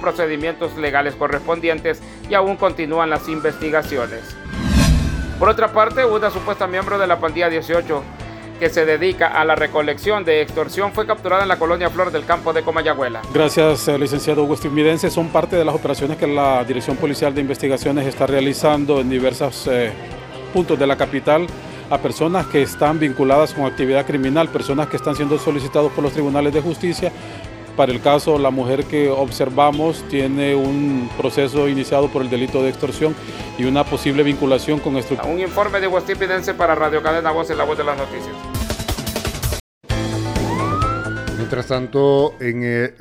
procedimientos legales correspondientes y aún continúan las investigaciones. Por otra parte, una supuesta miembro de la pandilla 18 que se dedica a la recolección de extorsión fue capturada en la colonia Flor del Campo de Comayagüela. Gracias, licenciado Agustín Midense. Son parte de las operaciones que la Dirección Policial de Investigaciones está realizando en diversos puntos de la capital a personas que están vinculadas con actividad criminal, personas que están siendo solicitados por los tribunales de justicia. Para el caso, la mujer que observamos tiene un proceso iniciado por el delito de extorsión y una posible vinculación con estructuras. Un informe de Agustín Midense para Radio Cadena Voz en la Voz de las Noticias. Mientras tanto, en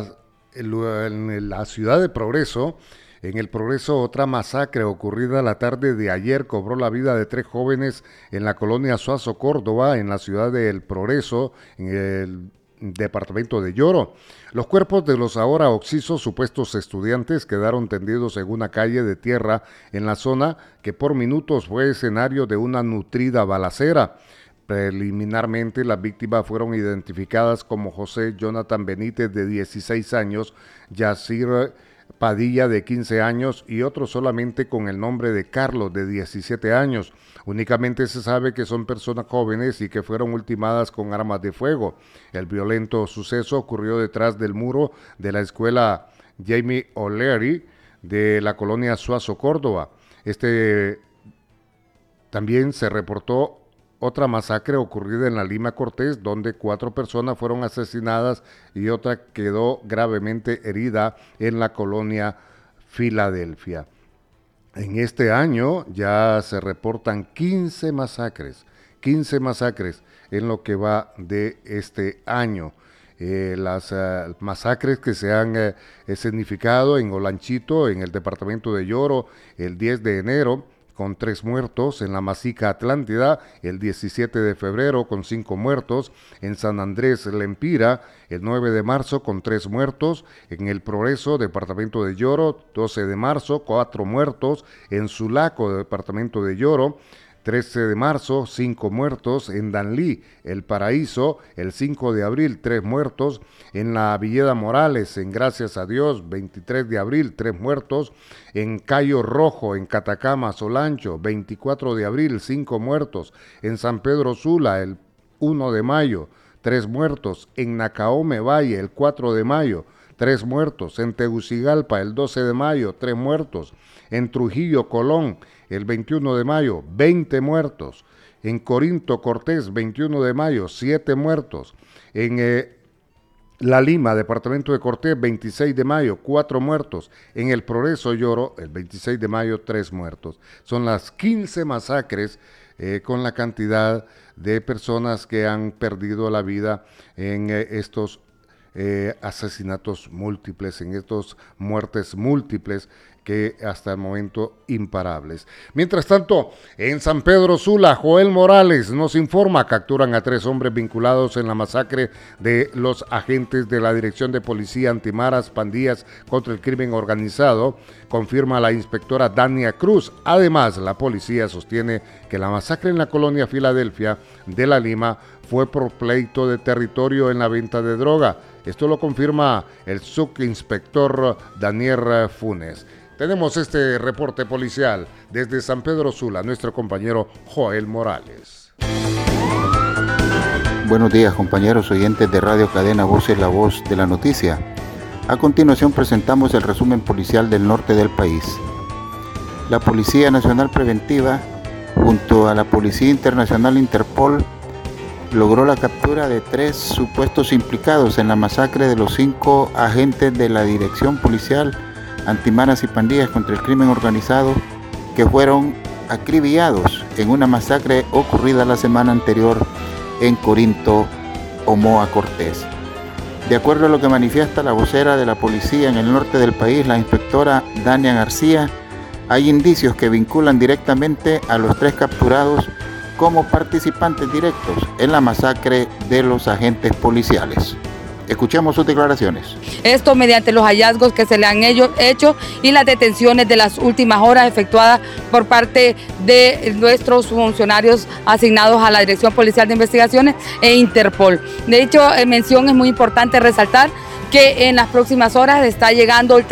la ciudad de Progreso, en el Progreso, otra masacre ocurrida la tarde de ayer cobró la vida de 3 jóvenes en la colonia Suazo, Córdoba, en la ciudad del Progreso, en el departamento de Lloro. Los cuerpos de los ahora occisos supuestos estudiantes quedaron tendidos en una calle de tierra en la zona que por minutos fue escenario de una nutrida balacera. Preliminarmente, las víctimas fueron identificadas como José Jonathan Benítez, de 16 años, Yacir Padilla, de 15 años, y otro solamente con el nombre de Carlos, de 17 años. Únicamente se sabe que son personas jóvenes y que fueron ultimadas con armas de fuego. El violento suceso ocurrió detrás del muro de la escuela Jamie O'Leary de la colonia Suazo, Córdoba. También se reportó otra masacre ocurrida en la Lima Cortés, donde 4 personas fueron asesinadas y otra quedó gravemente herida en la colonia Filadelfia. En este año ya se reportan 15 masacres en lo que va de este año. Las masacres que se han escenificado en Olanchito, en el departamento de Lloro, el 10 de enero, con 3 muertos, en la Masica Atlántida, el 17 de febrero, con 5 muertos, en San Andrés Lempira, el 9 de marzo, con 3 muertos, en el Progreso, departamento de Lloro, 12 de marzo, 4 muertos, en Sulaco, departamento de Lloro, 13 de marzo, 5 muertos, en Danlí, El Paraíso, el 5 de abril, 3 muertos, en la Villeda Morales, en Gracias a Dios, 23 de abril, 3 muertos, en Cayo Rojo, en Catacama, Solancho, 24 de abril, 5 muertos, en San Pedro Sula, el 1 de mayo, 3 muertos, en Nacaome Valle, el 4 de mayo, 3 muertos, en Tegucigalpa, el 12 de mayo, 3 muertos, en Trujillo, Colón, el 21 de mayo, 20 muertos, en Corinto Cortés, 21 de mayo, 7 muertos, en La Lima, departamento de Cortés, 26 de mayo, 4 muertos, en el Progreso Lloro, el 26 de mayo, 3 muertos. Son las 15 masacres con la cantidad de personas que han perdido la vida en estos asesinatos múltiples, en estas muertes múltiples que hasta el momento imparables. Mientras tanto, en San Pedro Sula, Joel Morales nos informa: capturan a 3 hombres vinculados en la masacre de los agentes de la Dirección de Policía Antimaras, Pandillas contra el Crimen Organizado, confirma la inspectora Dania Cruz. Además, la policía sostiene que la masacre en la colonia Filadelfia de La Lima fue por pleito de territorio en la venta de droga. Esto lo confirma el subinspector Daniel Funes. Tenemos este reporte policial desde San Pedro Sula, nuestro compañero Joel Morales. Buenos días, compañeros oyentes de Radio Cadena Voz es la Voz de la Noticia. A continuación presentamos el resumen policial del norte del país. La Policía Nacional Preventiva, junto a la Policía Internacional Interpol, logró la captura de 3 supuestos implicados en la masacre de los 5 agentes de la Dirección Policial Antimaras y Pandillas contra el Crimen Organizado, que fueron acribillados en una masacre ocurrida la semana anterior en Corinto, Omoa Cortés. De acuerdo a lo que manifiesta la vocera de la policía en el norte del país, la inspectora Dania García, hay indicios que vinculan directamente a los 3 capturados como participantes directos en la masacre de los agentes policiales. Escuchemos sus declaraciones. Esto mediante los hallazgos que se le han hecho y las detenciones de las últimas horas efectuadas por parte de nuestros funcionarios asignados a la Dirección Policial de Investigaciones e Interpol. De hecho, mención es muy importante resaltar que en las próximas horas está llegando el